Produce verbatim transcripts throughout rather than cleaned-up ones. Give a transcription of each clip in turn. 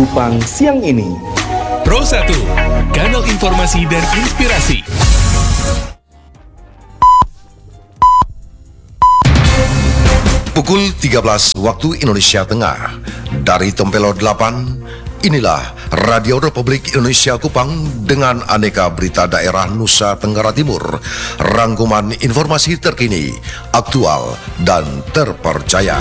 Kupang siang ini. Pro satu, kanal informasi dan inspirasi. Pukul tiga belas waktu Indonesia Tengah. Dari Tempelo delapan, inilah Radio Republik Indonesia Kupang dengan aneka berita daerah Nusa Tenggara Timur. Rangkuman informasi terkini, aktual, dan terpercaya.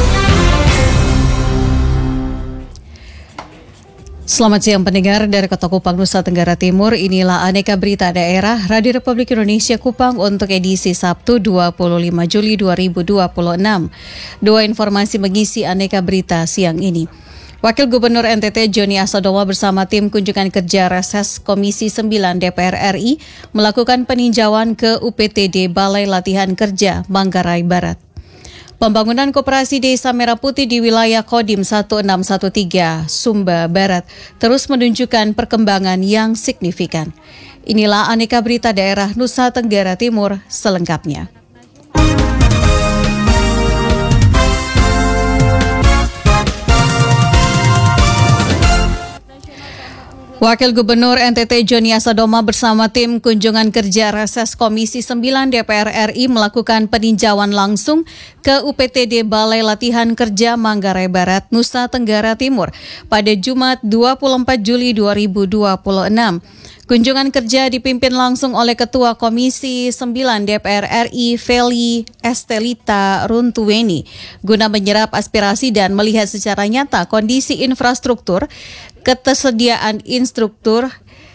Selamat siang pendengar dari Kota Kupang, Nusa Tenggara Timur. Inilah aneka berita daerah Radio Republik Indonesia Kupang untuk edisi Sabtu dua puluh lima Juli dua ribu dua puluh enam. Dua informasi mengisi aneka berita siang ini. Wakil Gubernur N T T Joni Asadoma bersama tim kunjungan kerja reses Komisi sembilan D P R R I melakukan peninjauan ke U P T D Balai Latihan Kerja Manggarai Barat. Pembangunan Koperasi Desa Merah Putih di wilayah Kodim seribu enam ratus tiga belas Sumba Barat terus menunjukkan perkembangan yang signifikan. Inilah aneka berita daerah Nusa Tenggara Timur selengkapnya. Wakil Gubernur N T T Joni Asadoma bersama tim kunjungan kerja reses Komisi sembilan D P R R I melakukan peninjauan langsung ke U P T D Balai Latihan Kerja Manggarai Barat, Nusa Tenggara Timur pada Jumat dua puluh empat Juli dua ribu dua puluh enam. Kunjungan kerja dipimpin langsung oleh Ketua Komisi sembilan D P R R I Feli Estelita Runtuweni guna menyerap aspirasi dan melihat secara nyata kondisi infrastruktur, ketersediaan instruktur,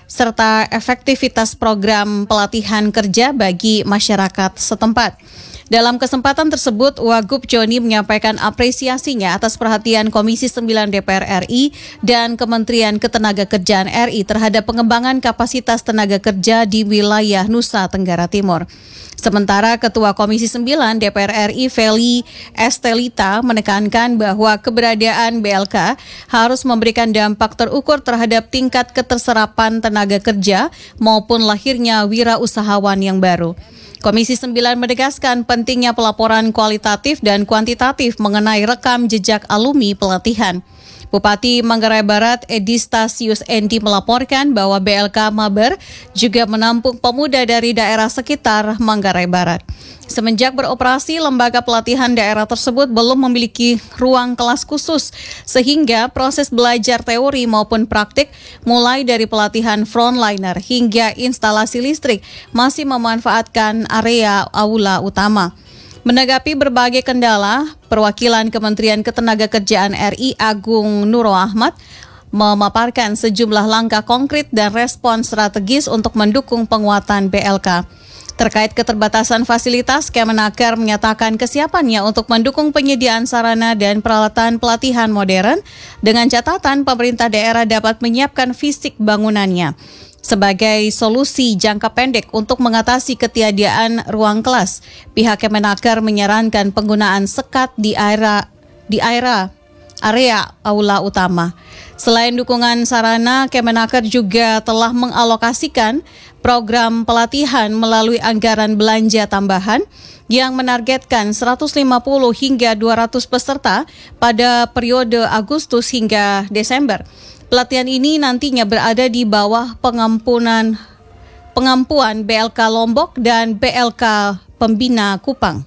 serta efektivitas program pelatihan kerja bagi masyarakat setempat. Dalam kesempatan tersebut, Wagub Joni menyampaikan apresiasinya atas perhatian Komisi sembilan D P R R I dan Kementerian Ketenagakerjaan R I terhadap pengembangan kapasitas tenaga kerja di wilayah Nusa Tenggara Timur. Sementara Ketua Komisi sembilan D P R R I Feli Estelita menekankan bahwa keberadaan B L K harus memberikan dampak terukur terhadap tingkat keterserapan tenaga kerja maupun lahirnya wirausahawan yang baru. Komisi sembilan menegaskan pentingnya pelaporan kualitatif dan kuantitatif mengenai rekam jejak alumni pelatihan. Bupati Manggarai Barat Edi Stasius Endi melaporkan bahwa B L K Maber juga menampung pemuda dari daerah sekitar Manggarai Barat. Semenjak beroperasi, lembaga pelatihan daerah tersebut belum memiliki ruang kelas khusus, sehingga proses belajar teori maupun praktik, mulai dari pelatihan frontliner hingga instalasi listrik, masih memanfaatkan area aula utama. Menanggapi berbagai kendala, perwakilan Kementerian Ketenagakerjaan R I Agung Nuro Ahmad memaparkan sejumlah langkah konkret dan respon strategis untuk mendukung penguatan B L K. Terkait keterbatasan fasilitas, Kemenaker menyatakan kesiapannya untuk mendukung penyediaan sarana dan peralatan pelatihan modern dengan catatan pemerintah daerah dapat menyiapkan fisik bangunannya. Sebagai solusi jangka pendek untuk mengatasi ketiadaan ruang kelas, pihak Kemenaker menyarankan penggunaan sekat di area di area area aula utama. Selain dukungan sarana, Kemenaker juga telah mengalokasikan program pelatihan melalui anggaran belanja tambahan yang menargetkan seratus lima puluh hingga dua ratus peserta pada periode Agustus hingga Desember. Pelatihan ini nantinya berada di bawah pengampunan pengampuan B L K Lombok dan B L K Pembina Kupang.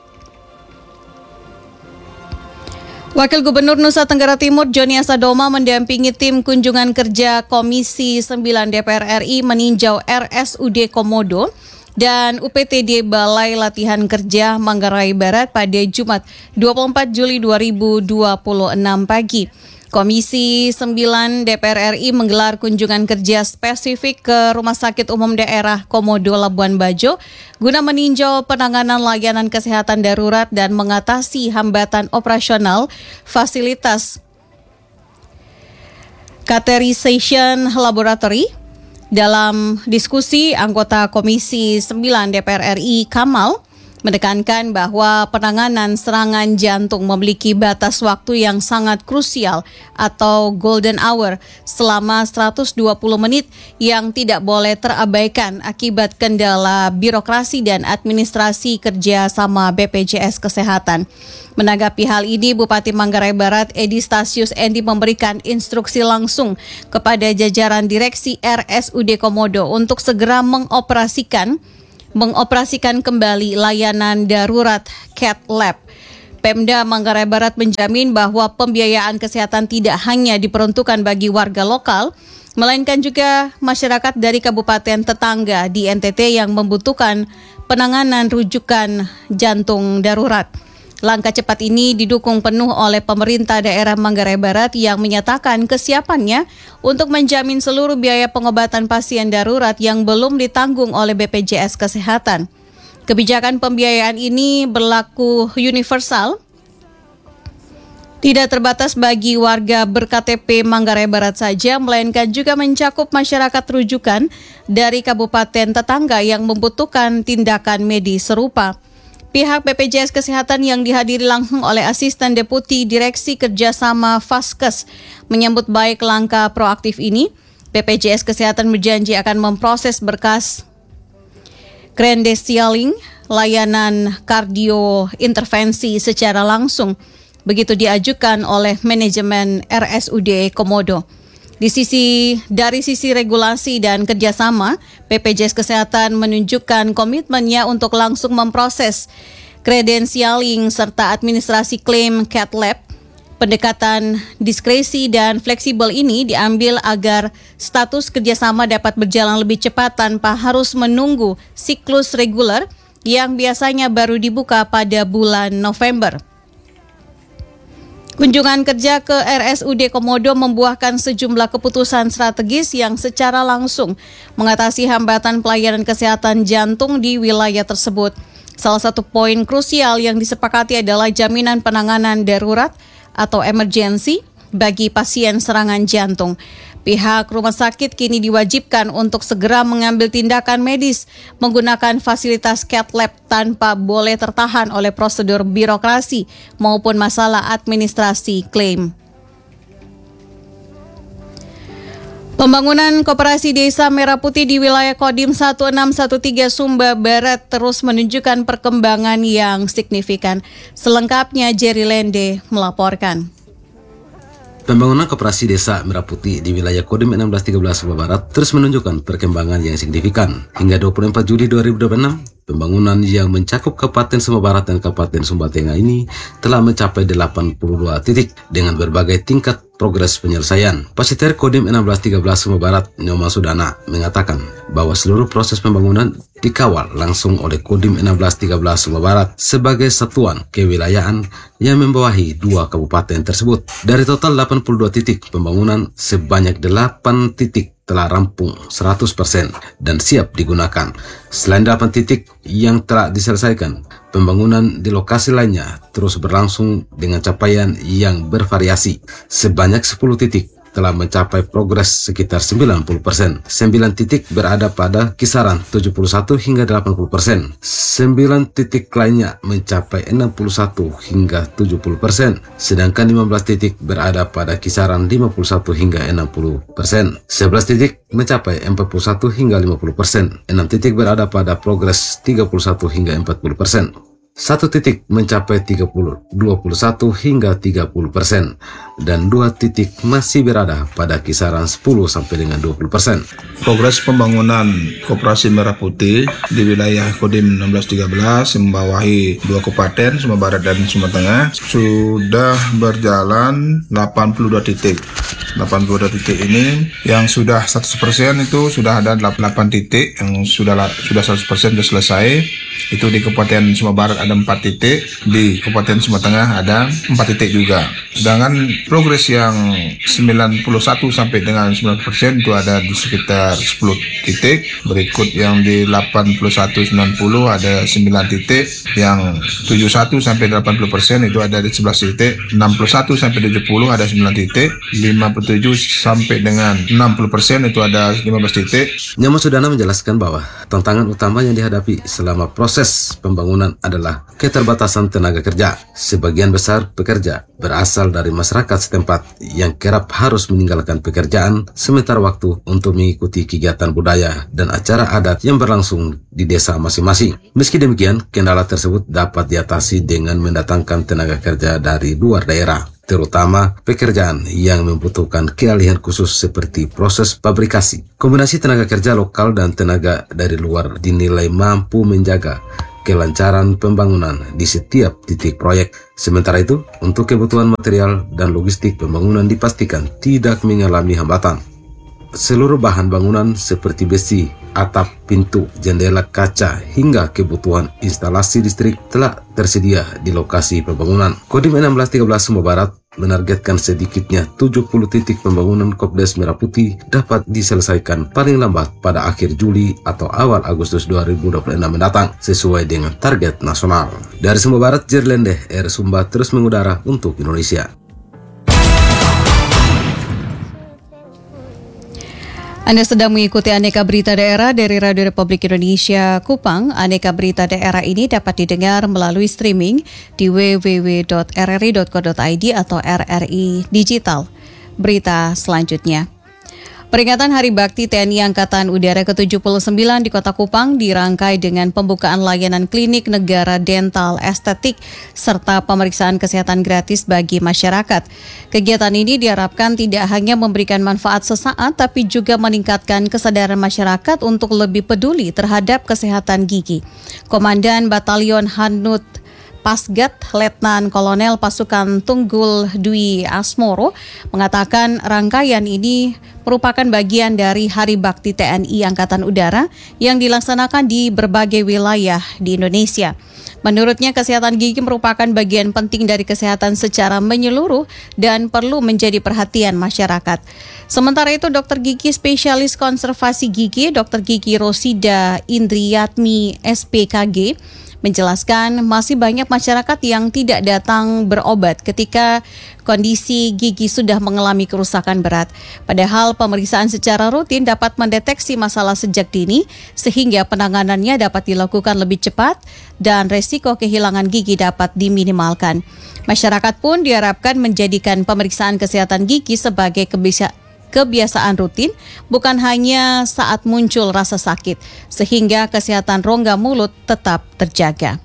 Wakil Gubernur Nusa Tenggara Timur Joni Asadoma mendampingi tim kunjungan kerja Komisi sembilan D P R R I meninjau R S U D Komodo dan U P T D Balai Latihan Kerja Manggarai Barat pada Jumat dua puluh empat Juli dua ribu dua puluh enam pagi. Komisi sembilan D P R R I menggelar kunjungan kerja spesifik ke Rumah Sakit Umum Daerah Komodo Labuan Bajo guna meninjau penanganan layanan kesehatan darurat dan mengatasi hambatan operasional fasilitas catheterization laboratory. Dalam diskusi, anggota Komisi sembilan D P R R I Kamal menekankan bahwa penanganan serangan jantung memiliki batas waktu yang sangat krusial atau golden hour selama seratus dua puluh menit yang tidak boleh terabaikan akibat kendala birokrasi dan administrasi kerja sama B P J S Kesehatan. Menanggapi hal ini, Bupati Manggarai Barat Edi Stasius Endi memberikan instruksi langsung kepada jajaran direksi R S U D Komodo untuk segera mengoperasikan mengoperasikan kembali layanan darurat Cath Lab. Pemda Manggarai Barat menjamin bahwa pembiayaan kesehatan tidak hanya diperuntukkan bagi warga lokal, melainkan juga masyarakat dari kabupaten tetangga di N T T yang membutuhkan penanganan rujukan jantung darurat. Langkah cepat ini didukung penuh oleh pemerintah daerah Manggarai Barat yang menyatakan kesiapannya untuk menjamin seluruh biaya pengobatan pasien darurat yang belum ditanggung oleh B P J S Kesehatan. Kebijakan pembiayaan ini berlaku universal, tidak terbatas bagi warga ber-K T P Manggarai Barat saja, melainkan juga mencakup masyarakat rujukan dari kabupaten tetangga yang membutuhkan tindakan medis serupa. Pihak B P J S Kesehatan yang dihadiri langsung oleh Asisten Deputi Direksi Kerjasama Faskes menyambut baik langkah proaktif ini. B P J S Kesehatan berjanji akan memproses berkas credentialing layanan kardio intervensi secara langsung. Begitu diajukan oleh manajemen R S U D Komodo. Di sisi dari sisi regulasi dan kerjasama, B P J S Kesehatan menunjukkan komitmennya untuk langsung memproses credentialing serta administrasi klaim Cath Lab. Pendekatan diskresi dan fleksibel ini diambil agar status kerjasama dapat berjalan lebih cepat tanpa harus menunggu siklus reguler yang biasanya baru dibuka pada bulan November. Kunjungan kerja ke R S U D Komodo membuahkan sejumlah keputusan strategis yang secara langsung mengatasi hambatan pelayanan kesehatan jantung di wilayah tersebut. Salah satu poin krusial yang disepakati adalah jaminan penanganan darurat atau emergensi bagi pasien serangan jantung. Pihak rumah sakit kini diwajibkan untuk segera mengambil tindakan medis menggunakan fasilitas Cath Lab tanpa boleh tertahan oleh prosedur birokrasi maupun masalah administrasi klaim. Pembangunan Koperasi Desa Merah Putih di wilayah Kodim satu enam satu tiga Sumba Barat terus menunjukkan perkembangan yang signifikan. Selengkapnya Jerry Lende melaporkan. Pembangunan Koperasi Desa Merah Putih di wilayah Kodim enam belas tiga belas Sumba Barat terus menunjukkan perkembangan yang signifikan. Hingga dua puluh empat Juli dua ribu dua puluh enam, pembangunan yang mencakup Kabupaten Sumba Barat dan Kabupaten Sumba Tengah ini telah mencapai delapan puluh dua titik dengan berbagai tingkat progres penyelesaian. Pasiter Kodim enam belas tiga belas Sumba Barat, Nyoman Sudana, mengatakan bahwa seluruh proses pembangunan dikawal langsung oleh Kodim enam belas tiga belas Sumba Barat sebagai satuan kewilayahan yang membawahi dua kabupaten tersebut. Dari total delapan puluh dua titik pembangunan, sebanyak delapan titik telah rampung seratus persen dan siap digunakan. Selain delapan titik yang telah diselesaikan, pembangunan di lokasi lainnya terus berlangsung dengan capaian yang bervariasi. Sebanyak sepuluh titik telah mencapai progres sekitar sembilan puluh persen. sembilan titik berada pada kisaran tujuh puluh satu hingga delapan puluh persen. sembilan titik lainnya mencapai enam puluh satu hingga tujuh puluh persen. Sedangkan lima belas titik berada pada kisaran lima puluh satu hingga enam puluh persen. sebelas titik mencapai empat puluh satu hingga lima puluh persen. enam titik berada pada progres tiga puluh satu hingga empat puluh persen. Satu titik mencapai tiga puluh, dua puluh satu hingga tiga puluh persen dan dua titik masih berada pada kisaran sepuluh sampai dengan dua puluh persen. Progres pembangunan Koperasi Merah Putih di wilayah Kodim enam belas tiga belas yang membawahi dua kabupaten Sumba Barat dan Sumba Tengah sudah berjalan delapan puluh dua titik. delapan puluh dua titik ini yang sudah seratus persen itu sudah ada delapan titik yang sudah sudah seratus persen sudah selesai. Itu di Kabupaten Sumba Barat ada empat titik, di Kabupaten Sumba Tengah ada empat titik juga. Sedangkan progres yang sembilan puluh satu sampai dengan sembilan puluh persen itu ada di sekitar sepuluh titik. Berikut yang di delapan puluh satu sembilan puluh ada sembilan titik, yang tujuh puluh satu sampai delapan puluh persen itu ada di sebelas titik, enam puluh satu sampai tujuh puluh ada sembilan titik, lima puluh tujuh sampai dengan enam puluh persen itu ada lima belas titik. Nyoman Sudana menjelaskan bahwa tantangan utama yang dihadapi selama proses proses pembangunan adalah keterbatasan tenaga kerja. Sebagian besar pekerja berasal dari masyarakat setempat yang kerap harus meninggalkan pekerjaan sementara waktu untuk mengikuti kegiatan budaya dan acara adat yang berlangsung di desa masing-masing. Meski demikian, kendala tersebut dapat diatasi dengan mendatangkan tenaga kerja dari luar daerah, terutama pekerjaan yang membutuhkan keahlian khusus seperti proses fabrikasi. Kombinasi tenaga kerja lokal dan tenaga dari luar dinilai mampu menjaga kelancaran pembangunan di setiap titik proyek. Sementara itu, untuk kebutuhan material dan logistik pembangunan dipastikan tidak mengalami hambatan. Seluruh bahan bangunan seperti besi, atap, pintu, jendela, kaca, hingga kebutuhan instalasi listrik telah tersedia di lokasi pembangunan. Kodim enam belas tiga belas Sumba Barat menargetkan sedikitnya tujuh puluh titik pembangunan Kopdes Merah Putih dapat diselesaikan paling lambat pada akhir Juli atau awal Agustus dua ribu dua puluh enam mendatang sesuai dengan target nasional. Dari Sumba Barat, Jerlende, Air Sumba terus mengudara untuk Indonesia. Anda sedang mengikuti Aneka Berita Daerah dari Radio Republik Indonesia Kupang. Aneka Berita Daerah ini dapat didengar melalui streaming di w w w dot r r i dot co dot i d atau R R I Digital. Berita selanjutnya. Peringatan Hari Bakti T N I Angkatan Udara ke tujuh puluh sembilan di Kota Kupang dirangkai dengan pembukaan layanan klinik negara dental estetik serta pemeriksaan kesehatan gratis bagi masyarakat. Kegiatan ini diharapkan tidak hanya memberikan manfaat sesaat tapi juga meningkatkan kesadaran masyarakat untuk lebih peduli terhadap kesehatan gigi. Komandan Batalion Hanut Pasgat Letnan Kolonel Pasukan Tunggul Dwi Asmoro mengatakan rangkaian ini merupakan bagian dari Hari Bakti T N I Angkatan Udara yang dilaksanakan di berbagai wilayah di Indonesia. Menurutnya, kesehatan gigi merupakan bagian penting dari kesehatan secara menyeluruh dan perlu menjadi perhatian masyarakat. Sementara itu, dokter gigi spesialis konservasi gigi, dokter gigi Rosida Indriyatmi S P K G, menjelaskan masih banyak masyarakat yang tidak datang berobat ketika kondisi gigi sudah mengalami kerusakan berat. Padahal pemeriksaan secara rutin dapat mendeteksi masalah sejak dini sehingga penanganannya dapat dilakukan lebih cepat dan resiko kehilangan gigi dapat diminimalkan. Masyarakat pun diharapkan menjadikan pemeriksaan kesehatan gigi sebagai kebiasaan kebiasaan rutin, bukan hanya saat muncul rasa sakit, sehingga kesehatan rongga mulut tetap terjaga.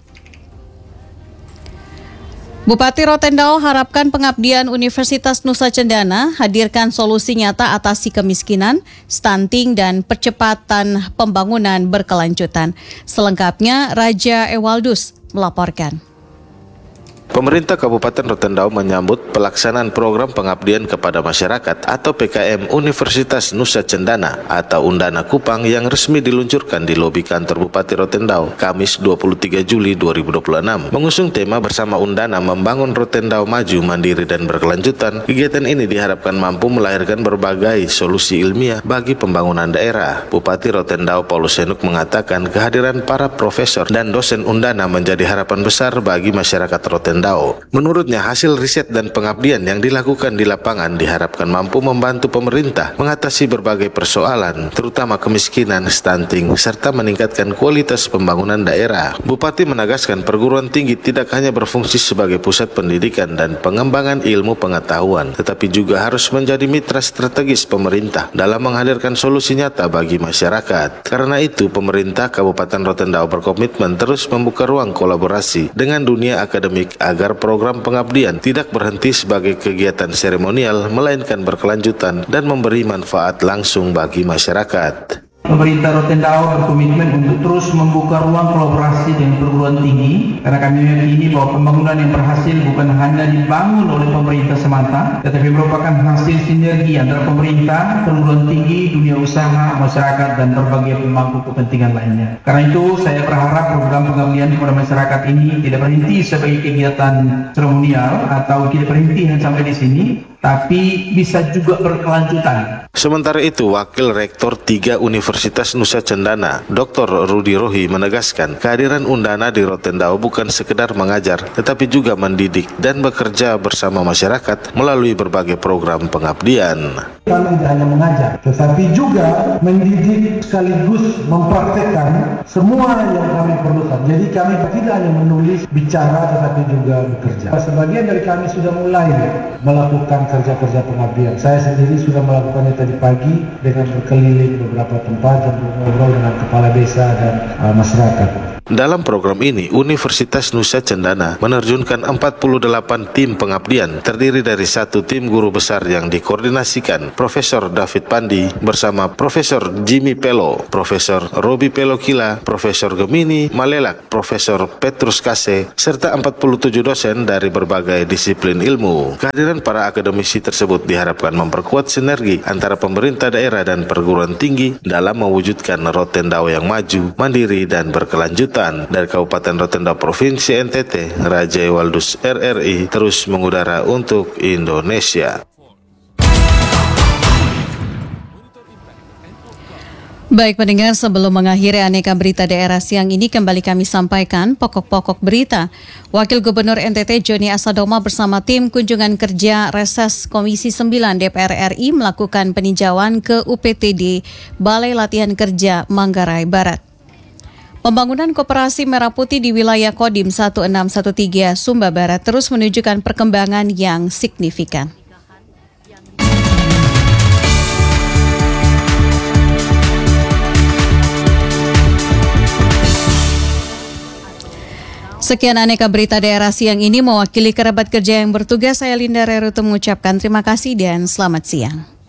Bupati Rotendao harapkan pengabdian Universitas Nusa Cendana hadirkan solusi nyata atasi kemiskinan, stunting, dan percepatan pembangunan berkelanjutan. Selengkapnya, Raja Ewaldus melaporkan. Pemerintah Kabupaten Rotendao menyambut pelaksanaan program pengabdian kepada masyarakat atau P K M Universitas Nusa Cendana atau Undana Kupang yang resmi diluncurkan di lobi kantor Bupati Rotendao Kamis dua puluh tiga Juli dua ribu dua puluh enam. Mengusung tema bersama Undana membangun Rotendao maju, mandiri, dan berkelanjutan, kegiatan ini diharapkan mampu melahirkan berbagai solusi ilmiah bagi pembangunan daerah. Bupati Rotendao Paulus Henuk mengatakan kehadiran para profesor dan dosen Undana menjadi harapan besar bagi masyarakat Rotendao. Menurutnya, hasil riset dan pengabdian yang dilakukan di lapangan diharapkan mampu membantu pemerintah mengatasi berbagai persoalan, terutama kemiskinan, stunting, serta meningkatkan kualitas pembangunan daerah. Bupati menegaskan perguruan tinggi tidak hanya berfungsi sebagai pusat pendidikan dan pengembangan ilmu pengetahuan, tetapi juga harus menjadi mitra strategis pemerintah dalam menghadirkan solusi nyata bagi masyarakat. Karena itu, pemerintah Kabupaten Rotendao berkomitmen terus membuka ruang kolaborasi dengan dunia akademik agar program pengabdian tidak berhenti sebagai kegiatan seremonial, melainkan berkelanjutan dan memberi manfaat langsung bagi masyarakat. Pemerintah Rotendao berkomitmen untuk terus membuka ruang kolaborasi dengan perguruan tinggi karena kami meyakini bahwa pembangunan yang berhasil bukan hanya dibangun oleh pemerintah semata, tetapi merupakan hasil sinergi antara pemerintah, perguruan tinggi, dunia usaha, masyarakat, dan berbagai pemangku kepentingan lainnya. Karena itu, saya berharap program pengabdian kepada masyarakat ini tidak berhenti sebagai kegiatan seremonial atau tidak berhenti hanya sampai di sini, tapi bisa juga berkelanjutan. Sementara itu, Wakil Rektor tiga Universitas Universitas Nusa Cendana, Doktor Rudi Rohi menegaskan kehadiran Undana di Rotendao bukan sekedar mengajar, tetapi juga mendidik dan bekerja bersama masyarakat melalui berbagai program pengabdian. Kami tidak hanya mengajar, tetapi juga mendidik sekaligus mempraktekkan semua yang kami perlukan. Jadi kami tidak hanya menulis, bicara, tetapi juga bekerja. Sebagian dari kami sudah mulai melakukan kerja-kerja pengabdian. Saya sendiri sudah melakukannya tadi pagi dengan berkeliling beberapa tempat dan ngobrol dengan kepala desa dan uh, masyarakat. Dalam program ini, Universitas Nusa Cendana menerjunkan empat puluh delapan tim pengabdian terdiri dari satu tim guru besar yang dikoordinasikan Profesor David Pandi bersama Profesor Jimmy Pelo, Profesor Robi Pelokila, Profesor Gemini Malelak, Profesor Petrus Kase, serta empat puluh tujuh dosen dari berbagai disiplin ilmu. Kehadiran para akademisi tersebut diharapkan memperkuat sinergi antara pemerintah daerah dan perguruan tinggi dalam mewujudkan Rotendao yang maju, mandiri, dan berkelanjutan. Dari Kabupaten Rotendao Provinsi N T T, Raja Waldus R R I terus mengudara untuk Indonesia. Baik pendengar, sebelum mengakhiri Aneka Berita Daerah siang ini, kembali kami sampaikan pokok-pokok berita. Wakil Gubernur N T T Joni Asadoma bersama tim kunjungan kerja reses Komisi sembilan D P R R I melakukan peninjauan ke U P T D Balai Latihan Kerja Manggarai Barat. Pembangunan Koperasi Merah Putih di wilayah Kodim satu enam satu tiga Sumba Barat terus menunjukkan perkembangan yang signifikan. Sekian Aneka Berita Daerah siang ini, mewakili kerabat kerja yang bertugas, saya Linda Rerutu mengucapkan terima kasih dan selamat siang.